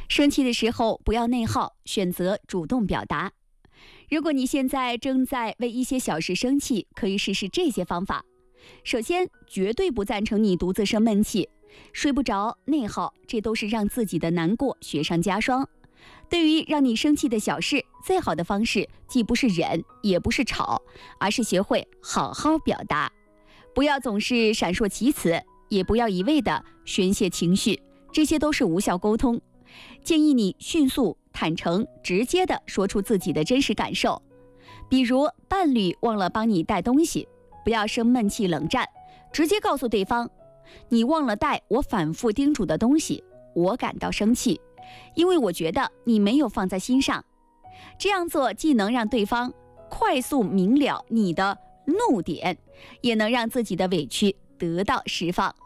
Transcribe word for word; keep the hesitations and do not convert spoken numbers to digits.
生气的时候不要内耗，选择主动表达。如果你现在正在为一些小事生气，可以试试这些方法。首先，绝对不赞成你独自生闷气，睡不着、内耗，这都是让自己的难过雪上加霜。对于让你生气的小事，最好的方式既不是忍，也不是吵，而是学会好好表达。不要总是闪烁其词，也不要一味的宣泄情绪，这些都是无效沟通。建议你迅速、坦诚、直接地说出自己的真实感受。比如伴侣忘了帮你带东西，不要生闷气冷战，直接告诉对方，你忘了带我反复叮嘱的东西，我感到生气，因为我觉得你没有放在心上。这样做既能让对方快速明了你的怒点，也能让自己的委屈得到释放。